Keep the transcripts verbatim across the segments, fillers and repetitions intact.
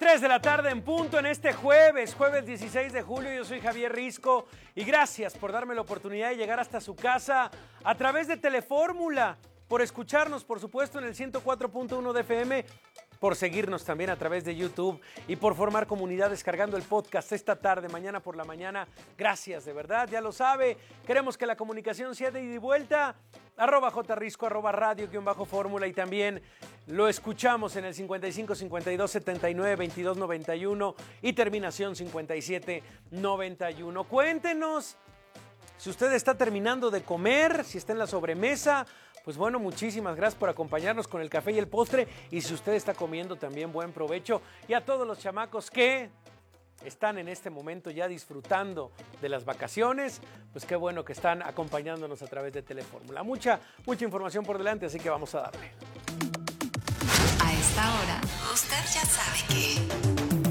tres de la tarde en punto en este jueves, jueves dieciséis de julio. Yo soy Javier Risco y gracias por darme la oportunidad de llegar hasta su casa a través de Telefórmula, por escucharnos, por supuesto, en el ciento cuatro punto uno de F M, por seguirnos también a través de YouTube y por formar comunidad descargando el podcast esta tarde, mañana por la mañana. Gracias, de verdad, ya lo sabe. Queremos que la comunicación sea de ida y vuelta. Arroba jrisco, arroba radio, guión bajo fórmula, y también lo escuchamos en el cincuenta y cinco, cincuenta y dos, setenta y nueve, veintidós, noventa y uno y terminación cincuenta y siete, noventa y uno. Cuéntenos si usted está terminando de comer, si está en la sobremesa. Pues bueno, muchísimas gracias por acompañarnos con el café y el postre. Y si usted está comiendo, también buen provecho. Y a todos los chamacos que están en este momento ya disfrutando de las vacaciones, pues qué bueno que están acompañándonos a través de Telefórmula. Mucha, mucha información por delante, así que vamos a darle. A esta hora, usted ya sabe que...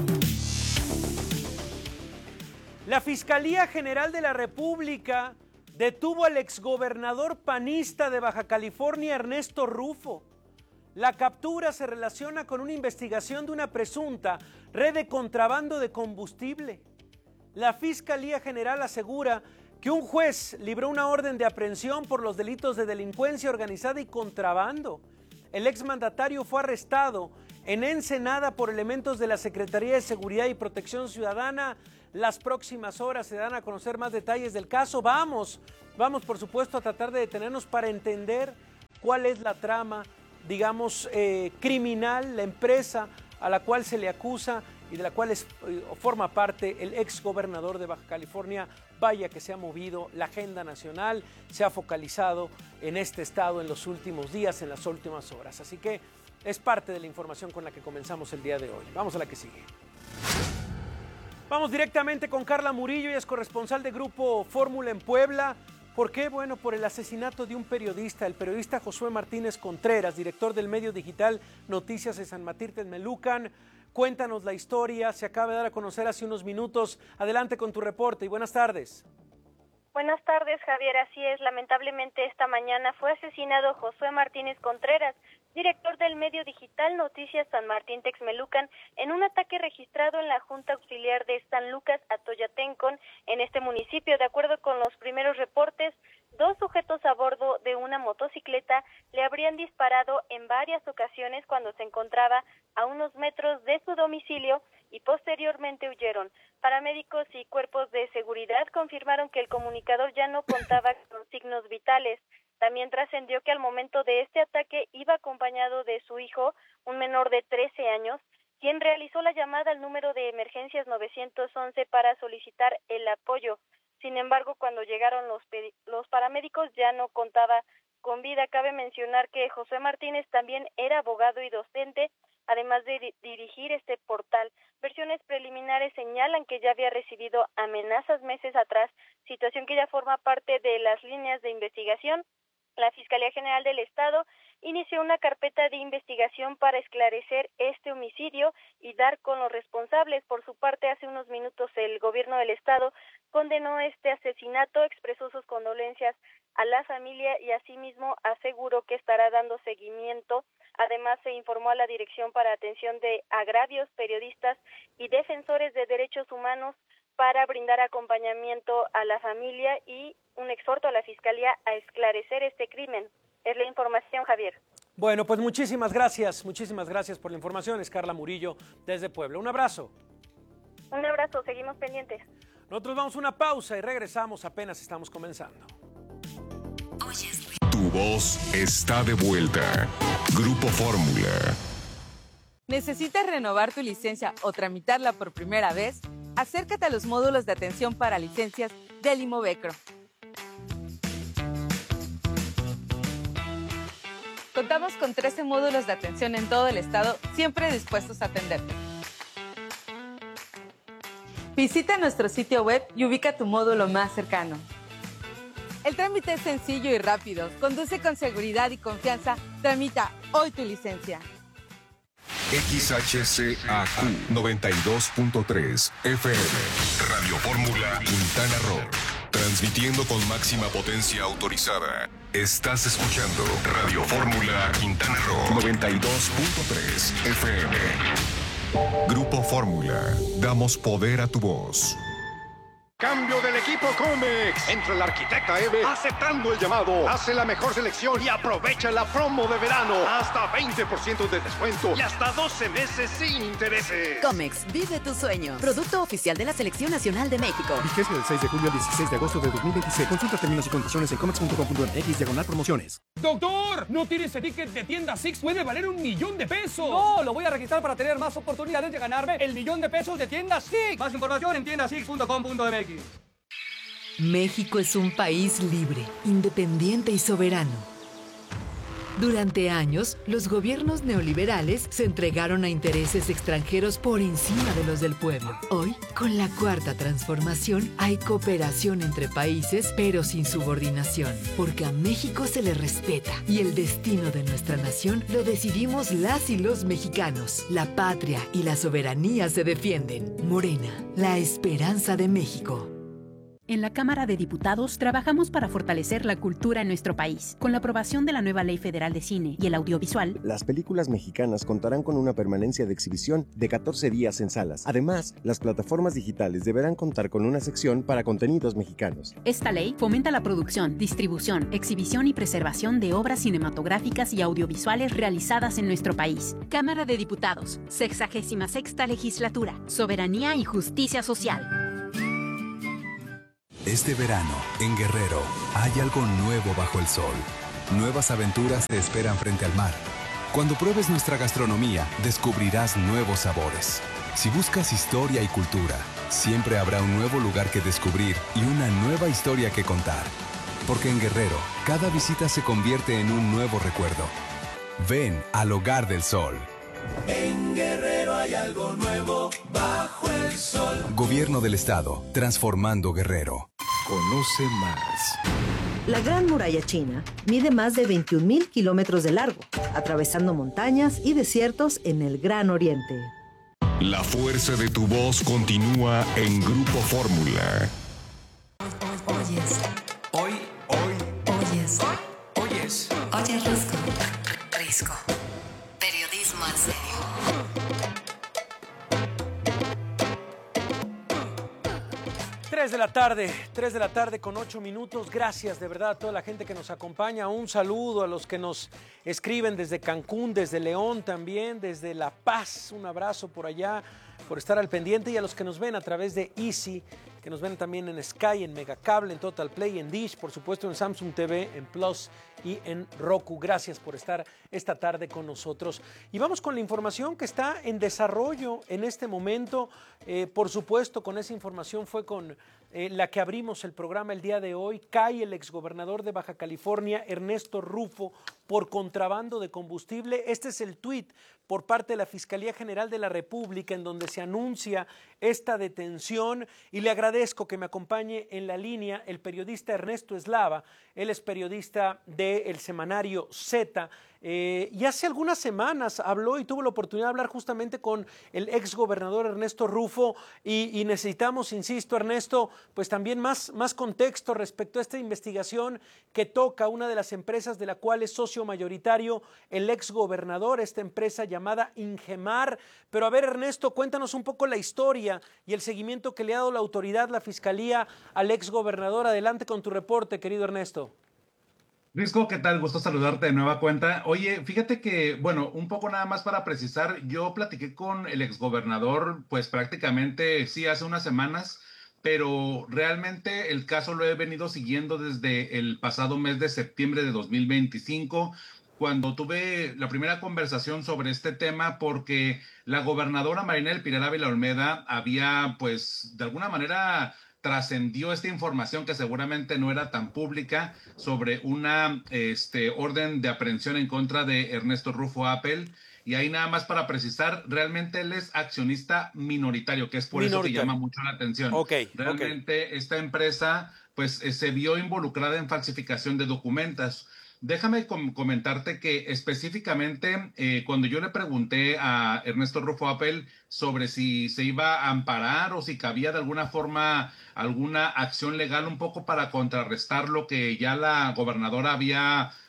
La Fiscalía General de la República detuvo al exgobernador panista de Baja California, Ernesto Rufo. La captura se relaciona con una investigación de una presunta red de contrabando de combustible. La Fiscalía General asegura que un juez libró una orden de aprehensión por los delitos de delincuencia organizada y contrabando. El exmandatario fue arrestado en Ensenada por elementos de la Secretaría de Seguridad y Protección Ciudadana. Las próximas horas se dan a conocer más detalles del caso. Vamos, vamos por supuesto a tratar de detenernos para entender cuál es la trama, digamos, eh, criminal, la empresa a la cual se le acusa y de la cual es, eh, forma parte el exgobernador de Baja California. Vaya que se ha movido la agenda nacional, se ha focalizado en este estado en los últimos días, en las últimas horas. Así que es parte de la información con la que comenzamos el día de hoy. Vamos a la que sigue. Vamos directamente con Carla Murillo, ella es corresponsal de Grupo Fórmula en Puebla. ¿Por qué? Bueno, por el asesinato de un periodista, el periodista Josué Martínez Contreras, director del medio digital Noticias de San Martín Texmelucan. Cuéntanos la historia, se acaba de dar a conocer hace unos minutos. Adelante con tu reporte y buenas tardes. Buenas tardes, Javier. Así es, lamentablemente esta mañana fue asesinado Josué Martínez Contreras, director del medio digital Noticias San Martín Texmelucan, en un ataque registrado en la Junta Auxiliar de San Lucas Atoyatencon, en este municipio. De acuerdo con los primeros reportes, dos sujetos a bordo de una motocicleta le habrían disparado en varias ocasiones cuando se encontraba a unos metros de su domicilio y posteriormente huyeron. Paramédicos y cuerpos de seguridad confirmaron que el comunicador ya no contaba con signos vitales. También trascendió que al momento de este ataque iba acompañado de su hijo, un menor de trece años, quien realizó la llamada al número de emergencias nueve once para solicitar el apoyo. Sin embargo, cuando llegaron los, los paramédicos ya no contaba con vida. Cabe mencionar que José Martínez también era abogado y docente, además de di- dirigir este portal. Versiones preliminares señalan que ya había recibido amenazas meses atrás, situación que ya forma parte de las líneas de investigación. La Fiscalía General del Estado inició una carpeta de investigación para esclarecer este homicidio y dar con los responsables. Por su parte, hace unos minutos el gobierno del Estado condenó este asesinato, expresó sus condolencias a la familia y asimismo aseguró que estará dando seguimiento. Además, se informó a la Dirección para Atención de Agravios, Periodistas y Defensores de Derechos Humanos para brindar acompañamiento a la familia y un exhorto a la Fiscalía a esclarecer este crimen. Es la información, Javier. Bueno, pues muchísimas gracias, muchísimas gracias por la información. Es Carla Murillo desde Puebla. Un abrazo. Un abrazo, seguimos pendientes. Nosotros vamos a una pausa y regresamos, apenas estamos comenzando. Tu voz está de vuelta. Grupo Fórmula. ¿Necesitas renovar tu licencia o tramitarla por primera vez? Acércate a los módulos de atención para licencias del Imovecro. Contamos con trece módulos de atención en todo el estado, siempre dispuestos a atenderte. Visita nuestro sitio web y ubica tu módulo más cercano. El trámite es sencillo y rápido. Conduce con seguridad y confianza. Tramita hoy tu licencia. X H C A Q noventa y dos punto tres F M. Radio Fórmula Quintana Roo. Transmitiendo con máxima potencia autorizada. Estás escuchando Radio Fórmula Quintana Roo noventa y dos punto tres F M. Grupo Grupo Fórmula, damos poder a tu voz. Cambio del equipo Comex. Entra la arquitecta Eve aceptando el llamado. Hace la mejor selección y aprovecha la promo de verano. Hasta veinte por ciento de descuento y hasta doce meses sin intereses. Comex, vive tus sueños. Producto oficial de la Selección Nacional de México. Vigencia del seis de julio al dieciséis de agosto de dos mil veintiséis. Consulta términos y condiciones en comex punto com punto m x diagonal promociones. ¡Doctor! ¿No tienes ese ticket de tienda Six? Puede valer un millón de pesos. No, lo voy a registrar para tener más oportunidades de ganarme el millón de pesos de tienda Six. Más información en tienda six punto com punto m x. México es un país libre, independiente y soberano. Durante años, los gobiernos neoliberales se entregaron a intereses extranjeros por encima de los del pueblo. Hoy, con la Cuarta Transformación, hay cooperación entre países, pero sin subordinación, porque a México se le respeta y el destino de nuestra nación lo decidimos las y los mexicanos. La patria y la soberanía se defienden. Morena, la esperanza de México. En la Cámara de Diputados trabajamos para fortalecer la cultura en nuestro país. Con la aprobación de la nueva Ley Federal de Cine y el Audiovisual, las películas mexicanas contarán con una permanencia de exhibición de catorce días en salas. Además, las plataformas digitales deberán contar con una sección para contenidos mexicanos. Esta ley fomenta la producción, distribución, exhibición y preservación de obras cinematográficas y audiovisuales realizadas en nuestro país. Cámara de Diputados, sexagésima sexta Legislatura, Soberanía y Justicia Social. Este verano, en Guerrero, hay algo nuevo bajo el sol. Nuevas aventuras te esperan frente al mar. Cuando pruebes nuestra gastronomía, descubrirás nuevos sabores. Si buscas historia y cultura, siempre habrá un nuevo lugar que descubrir y una nueva historia que contar. Porque en Guerrero, cada visita se convierte en un nuevo recuerdo. Ven al Hogar del Sol. En Guerrero hay algo nuevo bajo el sol. Gobierno del Estado, transformando Guerrero. Conoce más. La Gran Muralla China mide más de veintiún mil kilómetros de largo, atravesando montañas y desiertos en el Gran Oriente. La fuerza de tu voz continúa en Grupo Fórmula. Oyes. Hoy, hoy. Oyes. Oyes. Oyes Risco. Risco. Periodismo en serio. tres de la tarde, tres de la tarde con ocho minutos. Gracias de verdad a toda la gente que nos acompaña. Un saludo a los que nos escriben desde Cancún, desde León también, desde La Paz. Un abrazo por allá, por estar al pendiente, y a los que nos ven a través de Easy, que nos ven también en Sky, en Megacable, en Total Play, en Dish, por supuesto en Samsung T V, en Plus y en Roku. Gracias por estar esta tarde con nosotros. Y vamos con la información que está en desarrollo en este momento. Eh, por supuesto, con esa información fue con eh, la que abrimos el programa el día de hoy. Cae el exgobernador de Baja California, Ernesto Rufo, por contrabando de combustible. Este es el tuit por parte de la Fiscalía General de la República en donde se anuncia esta detención, y le agradezco que me acompañe en la línea el periodista Ernesto Eslava. Él es periodista del semanario Z, eh, y hace algunas semanas habló y tuvo la oportunidad de hablar justamente con el exgobernador Ernesto Rufo, y, y necesitamos, insisto, Ernesto, pues también más, más contexto respecto a esta investigación que toca una de las empresas de la cual es socio mayoritario el exgobernador, esta empresa llamada Ingemar. Pero a ver, Ernesto, cuéntanos un poco la historia y el seguimiento que le ha dado la autoridad, la Fiscalía, al exgobernador. Adelante con tu reporte, querido Ernesto. Risco, ¿qué tal? Gusto saludarte de nueva cuenta. Oye, fíjate que, bueno, un poco nada más para precisar, yo platiqué con el exgobernador, pues prácticamente, sí, hace unas semanas, pero realmente el caso lo he venido siguiendo desde el pasado mes de septiembre de dos mil veinticinco, cuando tuve la primera conversación sobre este tema, porque la gobernadora Marina del Pilar Ávila Olmeda había, pues, de alguna manera trascendió esta información que seguramente no era tan pública sobre una este, orden de aprehensión en contra de Ernesto Rufo Appel. Y ahí nada más para precisar, realmente él es accionista minoritario, que es por eso que llama mucho la atención. Okay, realmente okay. Esta empresa pues eh, se vio involucrada en falsificación de documentos. Déjame com- comentarte que específicamente eh, cuando yo le pregunté a Ernesto Rufo Appel sobre si se iba a amparar o si cabía de alguna forma alguna acción legal un poco para contrarrestar lo que ya la gobernadora había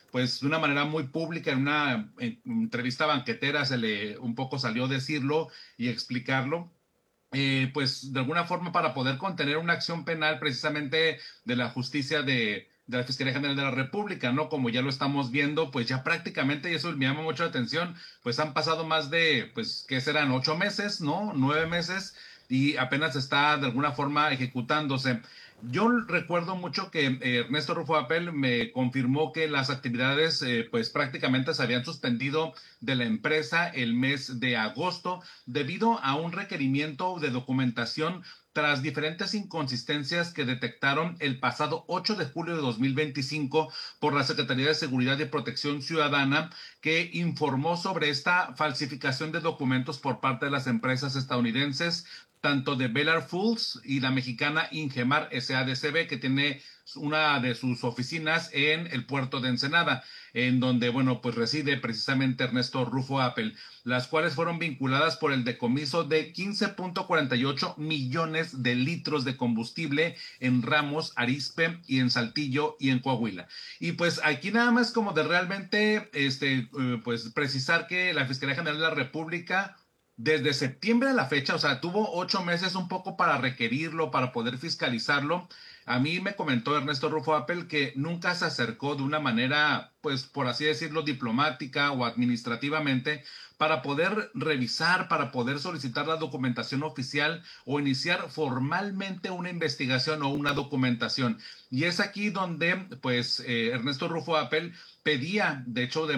pues de una manera muy pública, en una en, entrevista banquetera se le un poco salió decirlo y explicarlo. Eh, pues de alguna forma para poder contener una acción penal precisamente de la justicia de, de la Fiscalía General de la República, ¿no? Como ya lo estamos viendo, pues ya prácticamente, y eso me llama mucho la atención, pues han pasado más de, pues, ¿qué serán? Ocho meses, ¿no? Nueve meses, y apenas está de alguna forma ejecutándose. Yo recuerdo mucho que eh, Ernesto Rufo Apel me confirmó que las actividades eh, pues prácticamente se habían suspendido de la empresa el mes de agosto debido a un requerimiento de documentación tras diferentes inconsistencias que detectaron el pasado ocho de julio de dos mil veinticinco por la Secretaría de Seguridad y Protección Ciudadana, que informó sobre esta falsificación de documentos por parte de las empresas estadounidenses, tanto de Bel Foods y la mexicana Ingemar S A D C B, que tiene una de sus oficinas en el puerto de Ensenada, en donde, bueno, pues reside precisamente Ernesto Rufo Apel, las cuales fueron vinculadas por el decomiso de quince punto cuarenta y ocho millones de litros de combustible en Ramos, Arizpe y en Saltillo y en Coahuila. Y pues aquí nada más como de realmente, este, eh, pues precisar que la Fiscalía General de la República desde septiembre a la fecha, o sea, tuvo ocho meses un poco para requerirlo, para poder fiscalizarlo. A mí me comentó Ernesto Rufo Apel que nunca se acercó de una manera, pues, por así decirlo, diplomática o administrativamente para poder revisar, para poder solicitar la documentación oficial o iniciar formalmente una investigación o una documentación. Y es aquí donde, pues, eh, Ernesto Rufo Apel pedía, de hecho, de